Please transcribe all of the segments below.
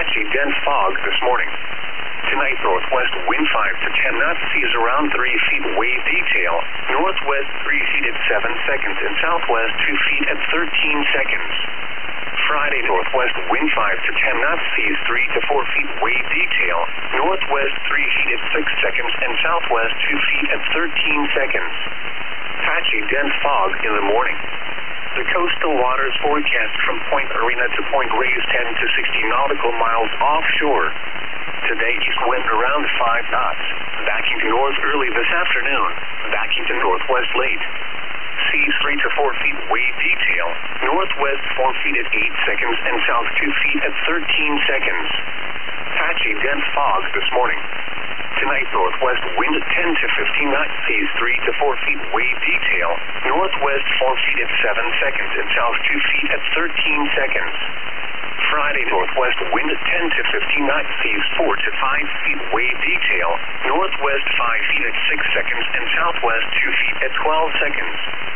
Patchy, dense fog this morning. Tonight, northwest wind 5 to 10 knots, seas around 3 feet, wave detail. Northwest 3 feet at 7 seconds, and southwest 2 feet at 13 seconds. Friday, northwest wind 5 to 10 knots, seas 3 to 4 feet, wave detail. Northwest 3 feet at 6 seconds, and southwest 2 feet at 13 seconds. Patchy, dense fog in the morning. The coastal waters forecast from Point Arena to Point Reyes 10 to 60 nautical miles offshore. Today, east wind around 5 knots, backing to north early this afternoon, backing to northwest late. Seas 3 to 4 feet, wave detail. Northwest 4 feet at 8 seconds, and south 2 feet at 13 seconds. Patchy, dense fog this morning. Tonight, northwest wind 10 to 15 knots, seas 3 to 4 feet, wave detail. Northwest 4 feet at 7 seconds, and south 2 feet at 13 seconds. Friday, northwest wind 10 to 15 knots, seas 4 to 5 feet, wave detail. Northwest 5 feet at 6 seconds, and southwest 2 feet at 12 seconds.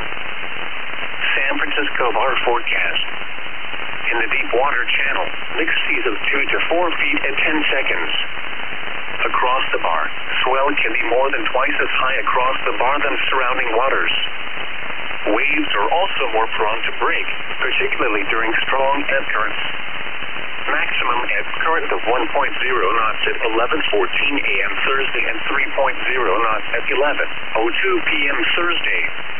San Francisco bar forecast. In the deep water channel, mixed seas of 2 to 4 feet at 10 seconds. Across the bar, swell can be more than twice as high across the bar than surrounding waters. Waves are also more prone to break, particularly during strong ebb currents. Maximum ebb current of 1.0 knots at 11:14 a.m. Thursday and 3.0 knots at 11:02 p.m. Thursday.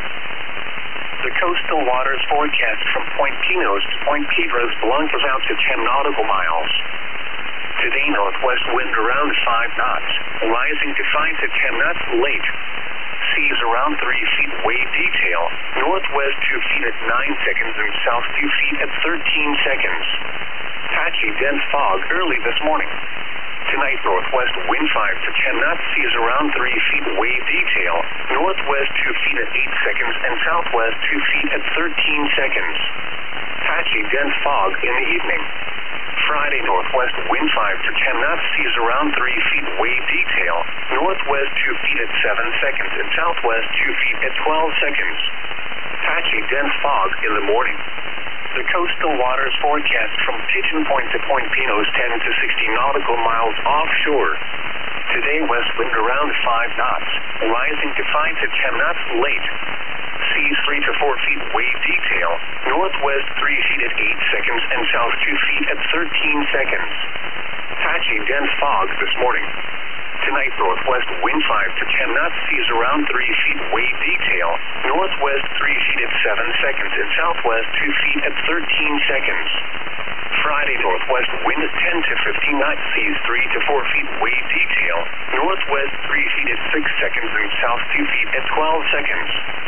The coastal waters forecast from Point Pinos to Point Piedras Blancas out to 10 nautical miles. Today, northwest wind around 5 knots, rising to 5 to 10 knots late. Seas around 3 feet, wave detail. Northwest 2 feet at 9 seconds, and south 2 feet at 13 seconds. Patchy, dense fog early this morning. Tonight, northwest wind 5 to 10 knots, seas around 3 feet, wave detail. Northwest 2 feet at 8 seconds, and southwest 2 feet at 13 seconds. Patchy, dense fog in the evening. Friday, northwest wind 5 to 10 knots, seas around 3 feet, wave detail. Northwest 2 feet at 7 seconds, and southwest 2 feet at 12 seconds. Patchy, dense fog in the morning. The coastal waters forecast from Pigeon Point to Point Pinos 10 to 60 nautical miles offshore. Today, west wind around 5 knots, rising to 5 to 10 knots late. Seas 3 to 4 feet, wave detail. Northwest 3 feet at 8 seconds, and south 2 feet at 13 seconds. Patchy, dense fog this morning. Tonight, northwest wind 5 to 10 knots, seas around 3 feet, wave detail. Northwest 3 feet at 7 seconds, and southwest 2 feet at 13 seconds. Friday, northwest wind 10 to 15 knots, seas 3 to 4 feet, wave detail. Northwest 3 feet at 6 seconds, and south 2 feet at 12 seconds.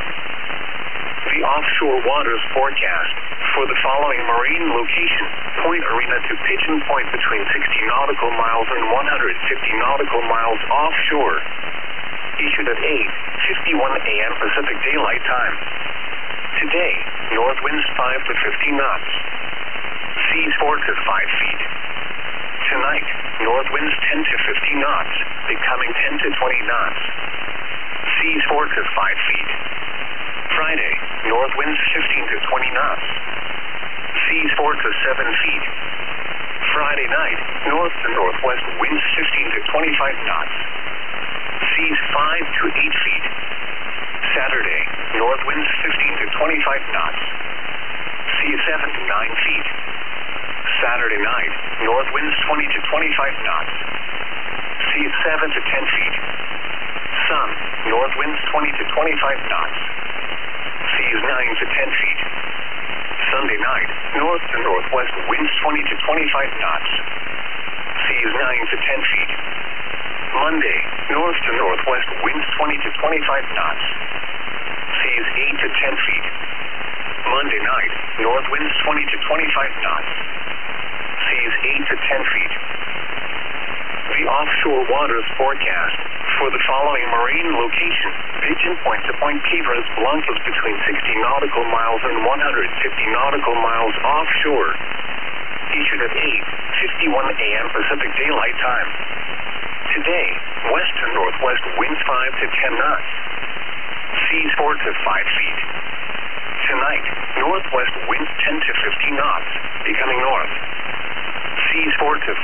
The offshore waters forecast for the following marine location: Point Arena to Pigeon Point between 60 nautical miles and 150 nautical miles offshore. Issued at 8:51 a.m. Pacific Daylight Time. Today, north winds 5 to 15 knots. Seas 4 to 5 feet. Tonight, north winds 10 to 15 knots, becoming 10 to 20 knots. Seas 4 to 5 feet. Friday, north winds 15 to 20 knots. Seas 4 to 7 feet. Friday night, north to northwest winds 15 to 25 knots. Seas 5 to 8 feet. Saturday, north winds 15 to 25 knots. Seas 7 to 9 feet. Saturday night, north winds 20 to 25 knots. Seas 7 to 10 feet. Sun, north winds 20 to 25 knots. Seas 9 to 10 feet. Sunday night, north to northwest winds 20 to 25 knots. Seas 9 to 10 feet. Monday, north to northwest winds 20 to 25 knots. Seas 8 to 10 feet. Monday night, north winds 20 to 25 knots. Seas 8 to 10 feet. The offshore waters forecast for the following marine location: Pigeon Point to Point Piedras Blancas between 60 nautical miles and 150 nautical miles offshore. Issued at 8:51 a.m. Pacific Daylight Time. Today, west to northwest winds 5 to 10 knots. Seas 4 to 5 feet. Tonight, northwest winds 10 to 15 knots, becoming north. Seas 4 to